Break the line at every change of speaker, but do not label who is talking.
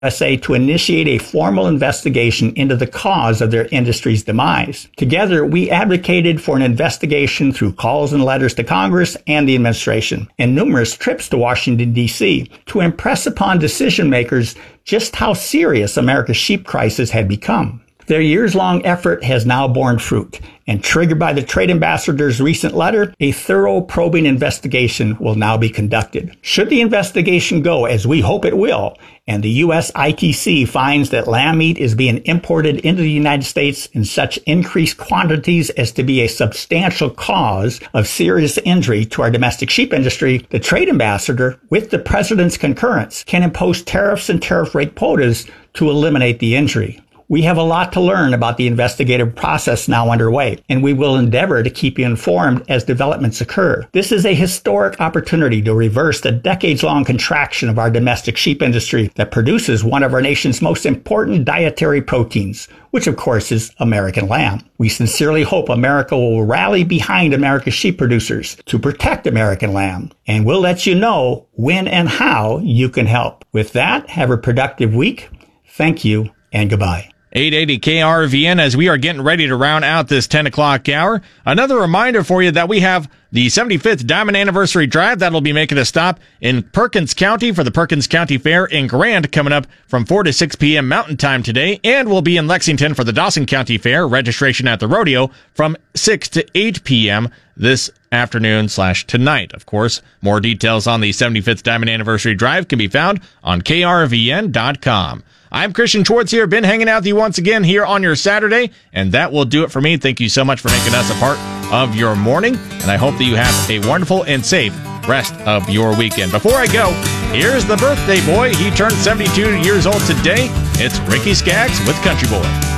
USA to initiate a formal investigation into the cause of their industry's demise. Together, we advocated for an investigation through calls and letters to Congress and the administration, and numerous trips to Washington, D.C., to impress upon decision makers just how serious America's sheep crisis had become. Their years-long effort has now borne fruit, and triggered by the trade ambassador's recent letter, a thorough probing investigation will now be conducted. Should the investigation go as we hope it will, and the U.S. ITC finds that lamb meat is being imported into the United States in such increased quantities as to be a substantial cause of serious injury to our domestic sheep industry, the trade ambassador, with the president's concurrence, can impose tariffs and tariff rate quotas to eliminate the injury. We have a lot to learn about the investigative process now underway, and we will endeavor to keep you informed as developments occur. This is a historic opportunity to reverse the decades-long contraction of our domestic sheep industry that produces one of our nation's most important dietary proteins, which of course is American lamb. We sincerely hope America will rally behind America's sheep producers to protect American lamb, and we'll let you know when and how you can help. With that, have a productive week. Thank you, and goodbye.
880 KRVN as we are getting ready to round out this 10 o'clock hour. Another reminder for you that we have the 75th Diamond Anniversary Drive. That'll be making a stop in Perkins County for the Perkins County Fair in Grand coming up from 4 to 6 p.m. Mountain Time today. And we'll be in Lexington for the Dawson County Fair, registration at the rodeo from 6 to 8 p.m. this afternoon/tonight. Of course, more details on the 75th Diamond Anniversary Drive can be found on krvn.com. I'm Christian Schwartz here, been hanging out with you once again here on your Saturday, and that will do it for me. Thank you so much for making us a part of your morning, and I hope that you have a wonderful and safe rest of your weekend. Before I go, here's the birthday boy. He turned 72 years old today. It's Ricky Skaggs with Country Boy.